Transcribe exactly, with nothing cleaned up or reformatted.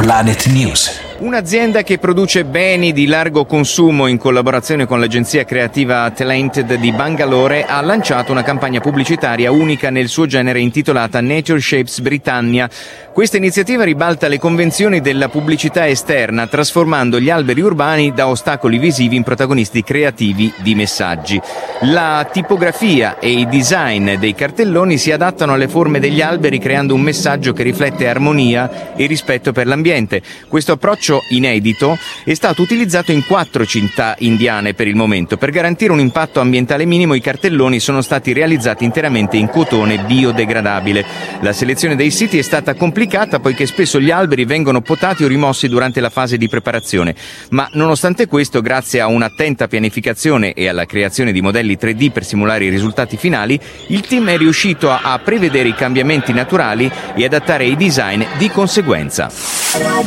Planet News. Un'azienda che produce beni di largo consumo in collaborazione con l'agenzia creativa Talented di Bangalore ha lanciato una campagna pubblicitaria unica nel suo genere intitolata Nature Shapes Britannia. Questa iniziativa ribalta le convenzioni della pubblicità esterna, trasformando gli alberi urbani da ostacoli visivi in protagonisti creativi di messaggi. La tipografia e i design dei cartelloni si adattano alle forme degli alberi, creando un messaggio che riflette armonia e rispetto per l'ambiente. Questo approccio inedito è stato utilizzato in quattro città indiane per il momento. Per garantire un impatto ambientale minimo, i cartelloni sono stati realizzati interamente in cotone biodegradabile. La selezione dei siti è stata complicata poiché spesso gli alberi vengono potati o rimossi durante la fase di preparazione, ma nonostante questo, grazie a un'attenta pianificazione e alla creazione di modelli tre D per simulare i risultati finali, il team è riuscito a, a prevedere i cambiamenti naturali e adattare i design di conseguenza.